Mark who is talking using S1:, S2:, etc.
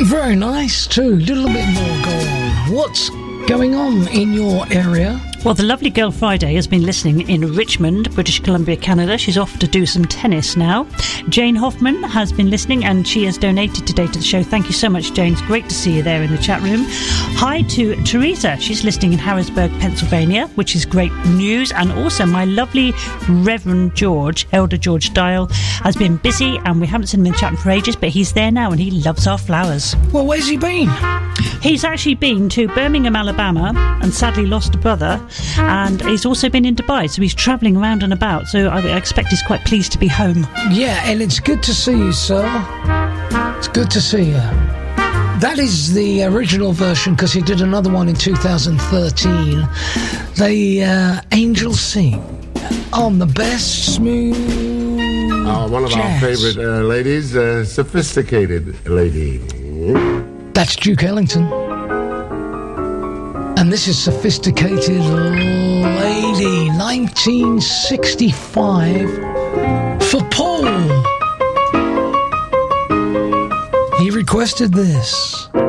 S1: Very nice too. A little bit more go on. What's going on in your area?
S2: Well, the lovely girl Friday has been listening in Richmond, British Columbia, Canada. She's off to do some tennis now. Jane Hoffman has been listening and she has donated today to the show. Thank you so much, Jane. It's great to see you there in the chat room. Hi to Teresa. She's listening in Harrisburg, Pennsylvania, which is great news. And also my lovely Reverend George, Elder George Dial, has been busy and we haven't seen him in chat for ages, but he's there now and he loves our flowers.
S1: Well, where's he been?
S2: He's actually been to Birmingham, Alabama, and sadly lost a brother. And he's also been in Dubai, so he's travelling around and about. So I expect he's quite pleased to be home.
S1: Yeah, and it's good to see you, sir. It's good to see you. That is the original version, because he did another one in 2013. The Angels Sing on the best smooth
S3: one of
S1: jazz.
S3: our favourite ladies, Sophisticated Lady.
S1: That's Duke Ellington. And this is Sophisticated Lady, 1965, for Paul. He requested this.